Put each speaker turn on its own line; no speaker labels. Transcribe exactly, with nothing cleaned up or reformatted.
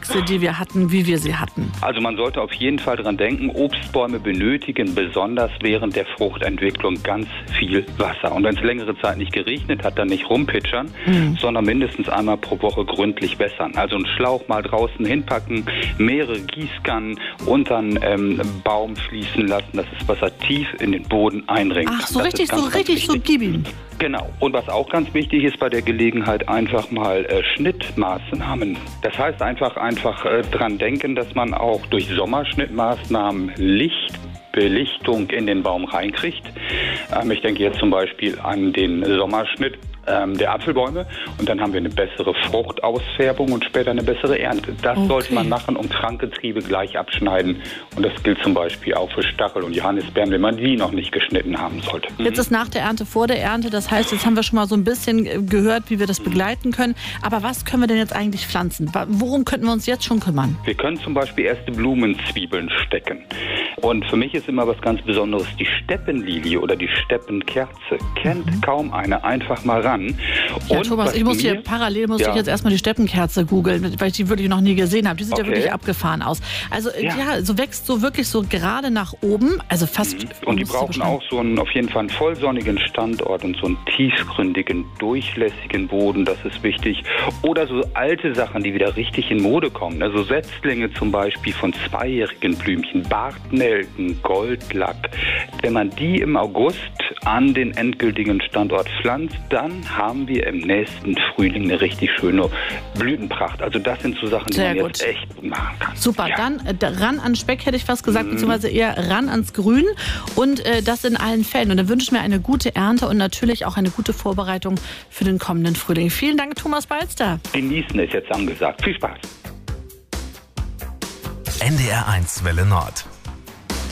Gewächse, die wir hatten, wie wir sie hatten?
Also man sollte auf jeden Fall dran denken, Obstbäume benötigen besonders während der Fruchtentwicklung ganz viel Wasser. Und wenn es längere Zeit nicht geregnet hat, dann nicht rumpitschern, mhm. sondern mindestens einmal pro Woche gründlich wässern. Also einen Schlauch mal draußen hinpacken, mehrere Gießkannen unter einen ähm, Baum fließen lassen, dass das Wasser tief in den Boden eindringt.
Ach, so
das
richtig,
ganz,
so richtig, so gib ihm.
Genau. Und was auch ganz wichtig ist bei der Gelegenheit, einfach mal äh, Schnittmaßnahmen. Das heißt einfach, einfach äh, dran denken, dass man auch durch Sommerschnittmaßnahmen Licht, Belichtung in den Baum reinkriegt. Ähm, ich denke jetzt zum Beispiel an den Sommerschnitt ähm, der Apfelbäume und dann haben wir eine bessere Fruchtausfärbung und später eine bessere Ernte. Das okay. sollte man machen und kranke Triebe gleich abschneiden. Und das gilt zum Beispiel auch für Stachel und Johannisbeeren, wenn man die noch nicht geschnitten haben sollte.
Jetzt ist nach der Ernte vor der Ernte. Das heißt, jetzt haben wir schon mal so ein bisschen gehört, wie wir das begleiten können. Aber was können wir denn jetzt eigentlich pflanzen? Worum könnten wir uns jetzt schon kümmern?
Wir können zum Beispiel erste Blumenzwiebeln stecken. Und für mich ist immer was ganz Besonderes, die Steppenlilie oder die Steppenkerze. Kennt mhm. kaum einer, einfach mal ran.
Ja,
und
Thomas, ich muss
mir,
hier parallel muss
ja.
ich jetzt erstmal die Steppenkerze googeln, weil ich die wirklich noch nie gesehen habe. Die sieht okay. ja wirklich abgefahren aus. Also ja. ja, so wächst so wirklich so gerade nach oben, also fast.
Mhm. Und die brauchen auch so einen, auf jeden Fall einen vollsonnigen Standort und so einen tiefgründigen, durchlässigen Boden, das ist wichtig. Oder so alte Sachen, die wieder richtig in Mode kommen. Also Setzlinge zum Beispiel von zweijährigen Blümchen, Bartnelken, Goldlack. Wenn man die im August an den endgültigen Standort pflanzt, dann haben wir im nächsten Frühling eine richtig schöne Blütenpracht. Also das sind so Sachen, die
Sehr
man
gut.
jetzt echt machen kann.
Super,
ja.
dann äh, ran an Speck, hätte ich fast gesagt, mhm. beziehungsweise eher ran ans Grün und äh, das in allen Fällen. Und dann wünsche ich mir eine gute Ernte und natürlich auch eine gute Vorbereitung für den kommenden Frühling. Vielen Dank, Thomas Balster.
Genießen ist jetzt angesagt. Viel Spaß.
N D R eins Welle Nord.